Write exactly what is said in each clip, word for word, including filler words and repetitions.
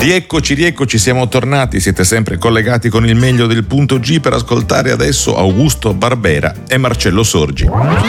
Rieccoci, rieccoci, siamo tornati, siete sempre collegati con il meglio del punto G per ascoltare adesso Augusto Barbera e Marcello Sorgi.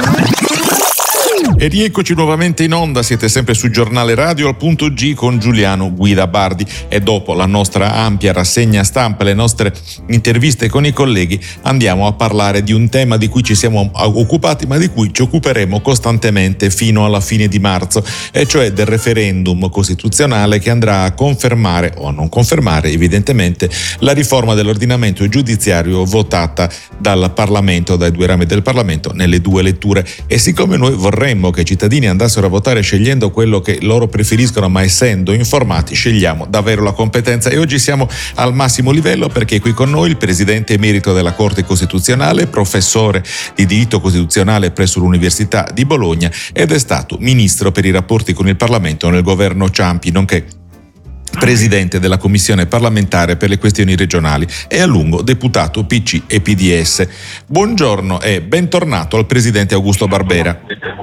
E rieccoci nuovamente in onda, siete sempre sul giornale radio al punto G con Giuliano Guida Bardi e dopo la nostra ampia rassegna stampa, le nostre interviste con i colleghi, andiamo a parlare di un tema di cui ci siamo occupati ma di cui ci occuperemo costantemente fino alla fine di marzo, e cioè del referendum costituzionale che andrà a confermare o a non confermare evidentemente la riforma dell'ordinamento giudiziario votata dal Parlamento, dai due rami del Parlamento nelle due letture. E siccome noi vorremmo che i cittadini andassero a votare scegliendo quello che loro preferiscono, ma essendo informati scegliamo davvero la competenza, e oggi siamo al massimo livello perché è qui con noi il presidente emerito della Corte Costituzionale, professore di diritto costituzionale presso l'Università di Bologna ed è stato ministro per i rapporti con il Parlamento nel governo Ciampi, nonché presidente della Commissione parlamentare per le questioni regionali e a lungo deputato P C e P D S. Buongiorno e bentornato al presidente Augusto Barbera.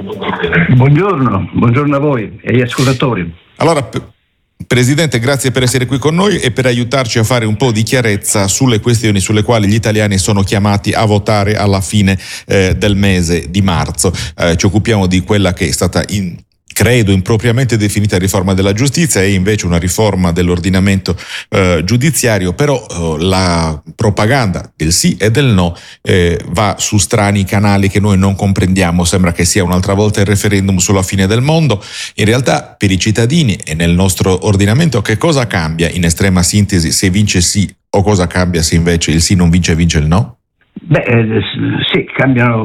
Buongiorno, buongiorno a voi e agli ascoltatori. Allora, Presidente, grazie per essere qui con noi e per aiutarci a fare un po' di chiarezza sulle questioni sulle quali gli italiani sono chiamati a votare alla fine eh, del mese di marzo. Eh, ci occupiamo di quella che è stata in credo impropriamente definita riforma della giustizia, è invece una riforma dell'ordinamento eh, giudiziario, però eh, la propaganda del sì e del no eh, va su strani canali che noi non comprendiamo. Sembra che sia un'altra volta il referendum sulla fine del mondo. In realtà per i cittadini e nel nostro ordinamento che cosa cambia in estrema sintesi se vince sì, o cosa cambia se invece il sì non vince e vince il no? Beh, eh, sì, cambiano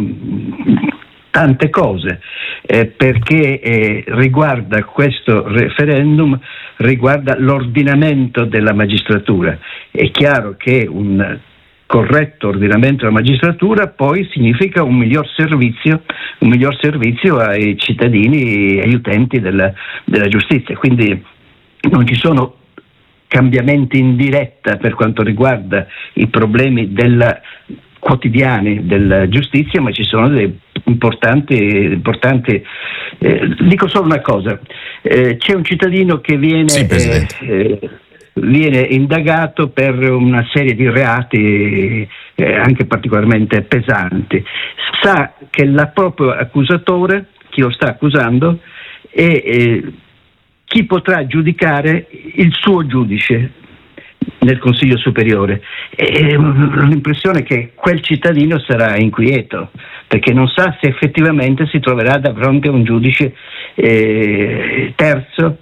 tante cose, eh, perché eh, riguarda questo referendum, riguarda l'ordinamento della magistratura. È chiaro che un corretto ordinamento della magistratura poi significa un miglior servizio, un miglior servizio ai cittadini e agli utenti della, della giustizia. Quindi non ci sono cambiamenti in diretta per quanto riguarda i problemi della quotidiani della giustizia, ma ci sono dei importanti, importanti eh, dico solo una cosa, eh, c'è un cittadino che viene, sì, eh, eh, viene indagato per una serie di reati eh, anche particolarmente pesanti, sa che il proprio accusatore, chi lo sta accusando, è eh, chi potrà giudicare il suo giudice nel Consiglio Superiore. E l'impressione è che quel cittadino sarà inquieto perché non sa se effettivamente si troverà di fronte a un giudice eh, terzo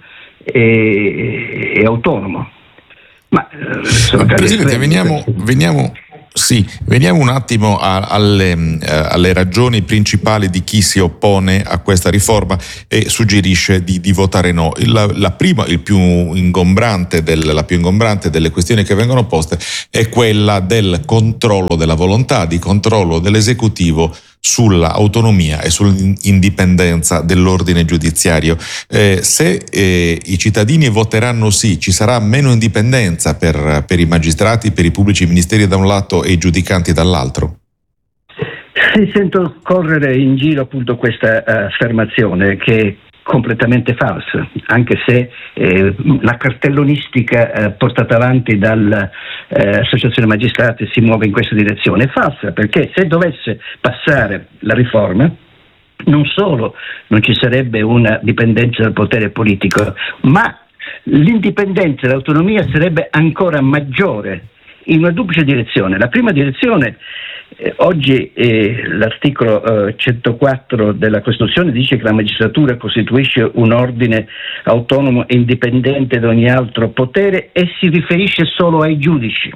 e, e autonomo. Ma, Ma Presidente, veniamo, veniamo Sì, veniamo un attimo a, alle, eh, alle ragioni principali di chi si oppone a questa riforma e suggerisce di, di votare no. La, la prima, il più ingombrante del, la più ingombrante delle questioni che vengono poste è quella del controllo della volontà, di controllo dell'esecutivo sulla autonomia e sull'indipendenza dell'ordine giudiziario. Eh, se eh, i cittadini voteranno sì, ci sarà meno indipendenza per, per i magistrati, per i pubblici ministeri da un lato e i giudicanti dall'altro? Sì, sento correre in giro appunto questa uh, affermazione che è completamente falsa, anche se eh, la cartellonistica eh, portata avanti dall'Associazione eh, Magistrati si muove in questa direzione. È falsa perché se dovesse passare la riforma, non solo non ci sarebbe una dipendenza dal potere politico, ma l'indipendenza e l'autonomia sarebbe ancora maggiore in una duplice direzione. La prima direzione, eh, oggi eh, l'articolo eh, centoquattro della Costituzione dice che la magistratura costituisce un ordine autonomo e indipendente da ogni altro potere e si riferisce solo ai giudici.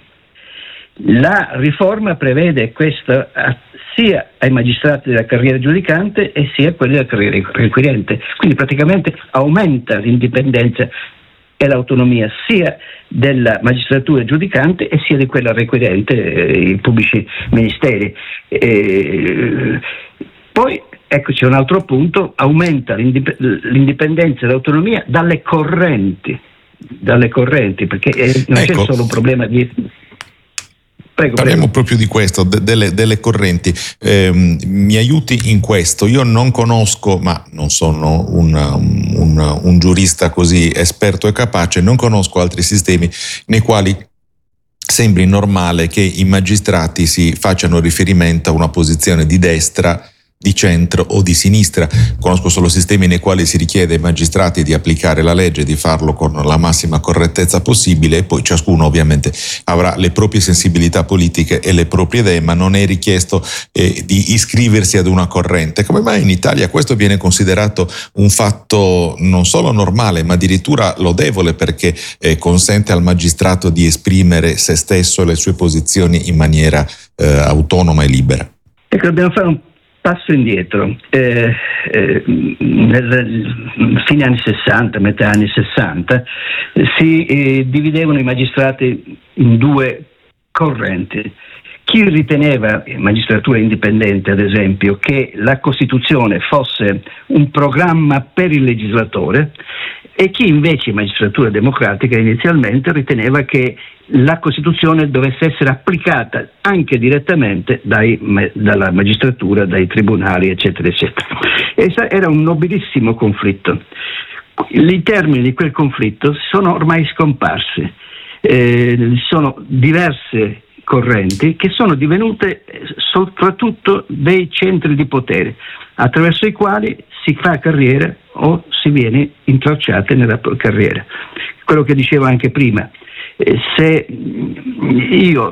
La riforma prevede questo sia ai magistrati della carriera giudicante e sia a quelli della carriera requirente, quindi praticamente aumenta l'indipendenza e l'autonomia sia della magistratura giudicante e sia di quella requirente, eh, i pubblici ministeri. Eh, poi ecco c'è un altro punto, aumenta l'indip- l'indipendenza e l'autonomia dalle correnti, dalle correnti, perché eh, non ecco. c'è solo un problema di Prego, Parliamo prego. proprio di questo, de- delle, delle correnti. Eh, mi aiuti in questo? Io non conosco, ma non sono un, un, un giurista così esperto e capace, non conosco altri sistemi nei quali sembri normale che i magistrati si facciano riferimento a una posizione di destra, di centro o di sinistra. Conosco solo sistemi nei quali si richiede ai magistrati di applicare la legge, di farlo con la massima correttezza possibile, e poi ciascuno ovviamente avrà le proprie sensibilità politiche e le proprie idee, ma non è richiesto eh, di iscriversi ad una corrente. Come mai in Italia questo viene considerato un fatto non solo normale, ma addirittura lodevole, perché eh, consente al magistrato di esprimere se stesso e le sue posizioni in maniera eh, autonoma e libera? Ecco, dobbiamo fare un passo indietro. Eh, eh, nel fine anni sessanta, metà anni sessanta, eh, si eh, dividevano i magistrati in due correnti. Chi riteneva, magistratura indipendente ad esempio, che la Costituzione fosse un programma per il legislatore, e chi invece, magistratura democratica, inizialmente riteneva che la Costituzione dovesse essere applicata anche direttamente dai, dalla magistratura, dai tribunali, eccetera, eccetera. E era un nobilissimo conflitto. I termini di quel conflitto sono ormai scomparsi. Eh, sono diverse correnti che sono divenute soprattutto dei centri di potere attraverso i quali si fa carriera o si viene intralciate nella carriera. Quello che dicevo anche prima, eh, se io,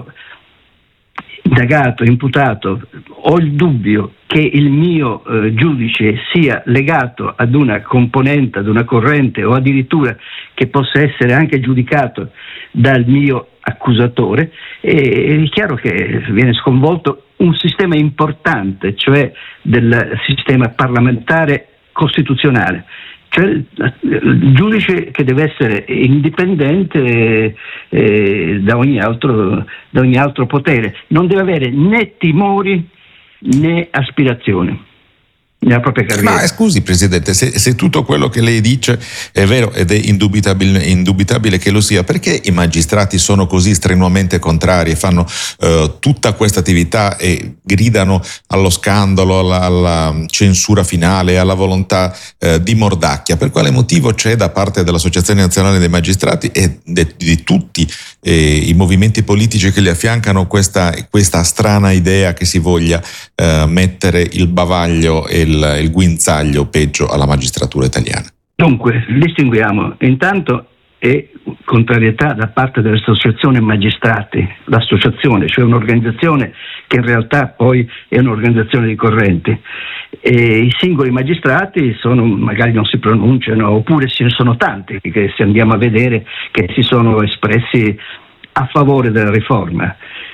indagato, imputato, ho il dubbio che il mio eh, giudice sia legato ad una componente, ad una corrente, o addirittura che possa essere anche giudicato dal mio accusatore, è chiaro che viene sconvolto un sistema importante, cioè del sistema parlamentare costituzionale, cioè il giudice che deve essere indipendente eh, da ogni altro, da ogni altro potere, non deve avere né timori né aspirazioni nella propria carriera. Ma scusi Presidente, se, se tutto quello che lei dice è vero ed è indubitabile, indubitabile che lo sia, perché i magistrati sono così strenuamente contrari e fanno eh, tutta questa attività e gridano allo scandalo, alla, alla censura finale, alla volontà eh, di mordacchia? Per quale motivo c'è da parte dell'Associazione Nazionale dei Magistrati e de, di tutti eh, i movimenti politici che li affiancano questa, questa strana idea che si voglia eh, mettere il bavaglio e il, il guinzaglio peggio alla magistratura italiana? Dunque, distinguiamo intanto e contrarietà da parte dell'Associazione Magistrati, l'associazione, cioè un'organizzazione che in realtà poi è un'organizzazione di correnti, e i singoli magistrati sono, magari non si pronunciano, oppure ce ne sono tanti che, se andiamo a vedere, che si sono espressi a favore della riforma.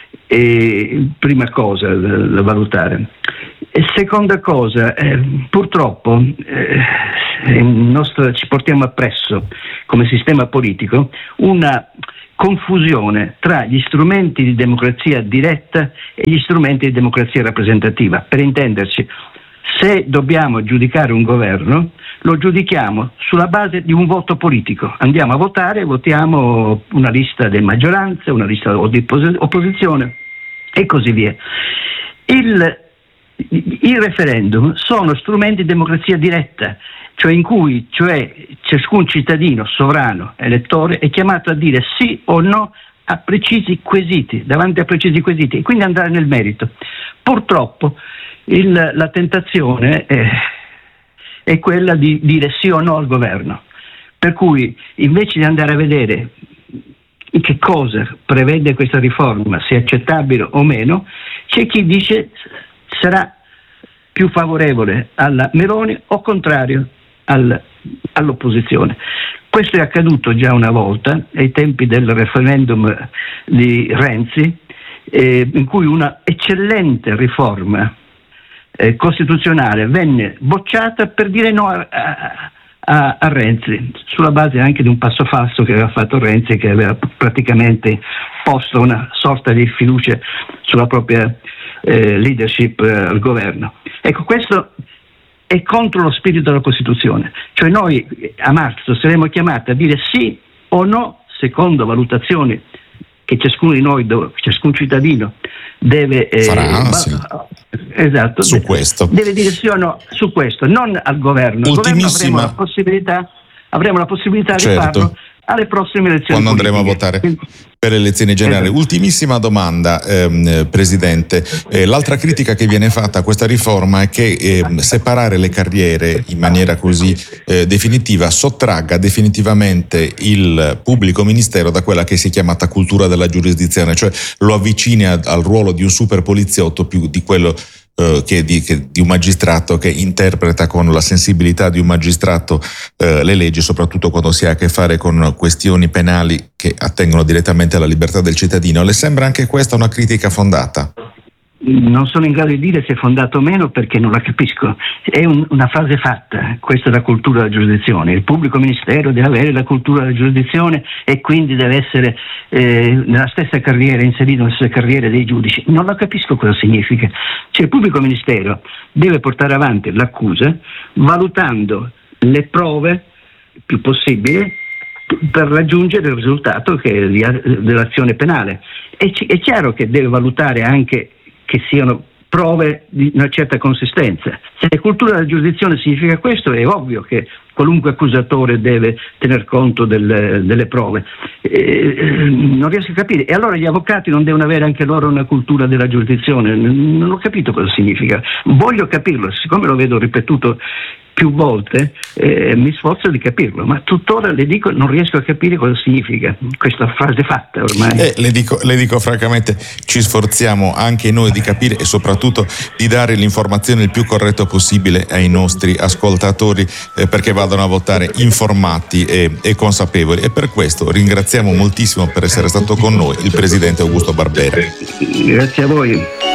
E prima cosa da valutare. E seconda cosa, eh, purtroppo eh, il nostro, ci portiamo appresso come sistema politico una confusione tra gli strumenti di democrazia diretta e gli strumenti di democrazia rappresentativa. Per intenderci, se dobbiamo giudicare un governo, lo giudichiamo sulla base di un voto politico. Andiamo a votare, votiamo una lista di maggioranza, una lista di opposizione e così via. Il, il referendum sono strumenti di democrazia diretta, cioè in cui cioè, ciascun cittadino sovrano, elettore, è chiamato a dire sì o no a precisi quesiti, davanti a precisi quesiti, e quindi andare nel merito. Purtroppo il, la tentazione è, è quella di dire sì o no al governo, per cui invece di andare a vedere che cosa prevede questa riforma, se è accettabile o meno, c'è chi dice sarà più favorevole alla Meloni o contrario al, all'opposizione. Questo è accaduto già una volta ai tempi del referendum di Renzi, eh, in cui una eccellente riforma eh, costituzionale venne bocciata per dire no a, a A, a Renzi, sulla base anche di un passo falso che aveva fatto Renzi, che aveva praticamente posto una sorta di fiducia sulla propria eh, leadership eh, al governo. Ecco, questo è contro lo spirito della Costituzione, cioè noi a marzo saremo chiamati a dire sì o no secondo valutazioni che ciascuno di noi, ciascun cittadino deve eh, Farà, sì. esatto, su deve, questo deve dire sì o no su questo, non al governo. Il governo avremo la possibilità, avremo la possibilità certo. di farlo alle prossime elezioni quando andremo politiche. a votare per le elezioni generali. Esatto. Ultimissima domanda, ehm, Presidente. Eh, l'altra critica che viene fatta a questa riforma è che eh, separare le carriere in maniera così eh, definitiva sottragga definitivamente il pubblico ministero da quella che si è chiamata cultura della giurisdizione, cioè lo avvicina al ruolo di un super poliziotto più di quello Uh, che, di, che di un magistrato che interpreta con la sensibilità di un magistrato uh, le leggi, soprattutto quando si ha a che fare con questioni penali che attengono direttamente alla libertà del cittadino. Le sembra anche questa una critica fondata? Non sono in grado di dire se è fondato o meno perché non la capisco. È un, una frase fatta, questa è la cultura della giurisdizione. Il pubblico ministero deve avere la cultura della giurisdizione e quindi deve essere eh, nella stessa carriera, inserito nelle stesse carriere dei giudici. Non la capisco cosa significa. Cioè il pubblico ministero deve portare avanti l'accusa valutando le prove più possibili per raggiungere il risultato che è dell'azione penale. È, è chiaro che deve valutare anche che siano prove di una certa consistenza. Se cultura della giurisdizione significa questo, è ovvio che qualunque accusatore deve tener conto del, delle prove. Eh, non riesco a capire. E allora gli avvocati non devono avere anche loro una cultura della giurisdizione? Non ho capito cosa significa. Voglio capirlo, siccome lo vedo ripetuto più volte, eh, mi sforzo di capirlo, ma tuttora le dico non riesco a capire cosa significa questa frase fatta ormai. Eh, le, dico, le dico francamente, ci sforziamo anche noi di capire e soprattutto di dare l'informazione il più corretta possibile ai nostri ascoltatori eh, perché vadano a votare informati e, e consapevoli, e per questo ringraziamo moltissimo per essere stato con noi il Presidente Augusto Barbera. Grazie a voi.